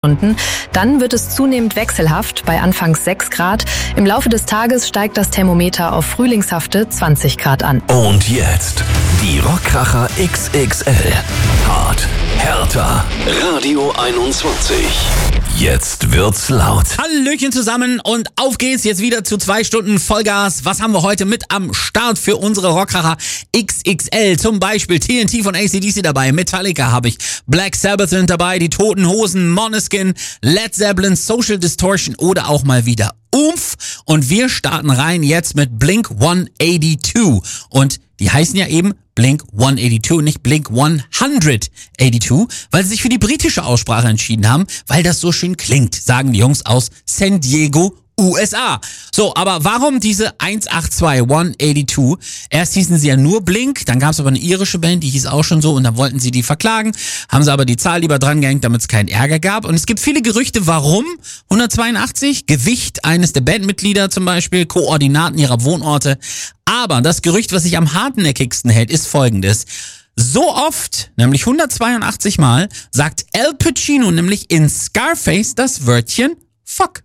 Stunden. Dann wird es zunehmend wechselhaft bei anfangs 6 Grad. Im Laufe des Tages steigt das Thermometer auf frühlingshafte 20 Grad an. Und jetzt die Rockkracher XXL. Hart, härter, Radio 21. Jetzt wird's laut. Hallöchen zusammen und auf geht's jetzt wieder zu 2 Stunden Vollgas. Was haben wir heute mit am Start für unsere Rockkracher XXL? Zum Beispiel TNT von AC/DC dabei, Metallica habe ich, Black Sabbath sind dabei, die Toten Hosen, Måneskin, Led Zeppelin, Social Distortion oder auch mal wieder Umf. Und wir starten rein jetzt mit Blink 182. Und die heißen ja eben Blink 182, nicht Blink 182, weil sie sich für die britische Aussprache entschieden haben, weil das so schön klingt, sagen die Jungs aus San Diego, USA. So, aber warum diese 182? Erst hießen sie ja nur Blink, dann gab es aber eine irische Band, die hieß auch schon so und dann wollten sie die verklagen, haben sie aber die Zahl lieber dran gehängt, damit es keinen Ärger gab. Und es gibt viele Gerüchte, warum 182? Gewicht eines der Bandmitglieder zum Beispiel, Koordinaten ihrer Wohnorte. Aber das Gerücht, was sich am hartnäckigsten hält, ist folgendes. So oft, nämlich 182 Mal, sagt Al Pacino nämlich in Scarface das Wörtchen Fuck.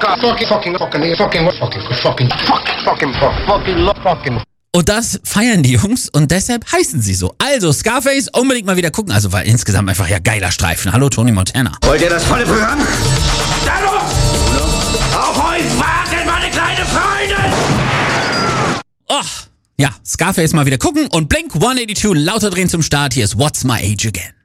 Und das feiern die Jungs und deshalb heißen sie so. Also Scarface unbedingt mal wieder gucken. Also war insgesamt einfach ja geiler Streifen. Hallo Tony Montana. Wollt ihr das volle Programm? Dann los! Auf euch warten, meine kleine Freunde! Oh, ja, Scarface mal wieder gucken und Blink 182 lauter drehen zum Start. Hier ist What's My Age Again.